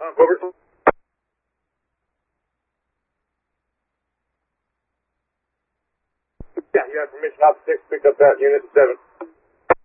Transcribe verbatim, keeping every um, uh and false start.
Uh, over. Yeah, you have permission. Op six picked up that unit seven.